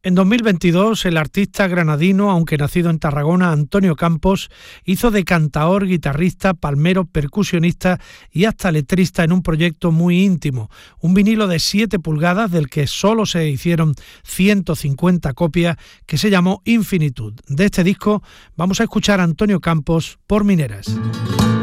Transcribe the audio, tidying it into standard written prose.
En 2022, el artista granadino, aunque nacido en Tarragona, Antonio Campos, hizo de cantaor, guitarrista, palmero, percusionista y hasta letrista en un proyecto muy íntimo, un vinilo de 7 pulgadas del que solo se hicieron 150 copias, que se llamó Infinitud. De este disco vamos a escuchar a Antonio Campos por Mineras.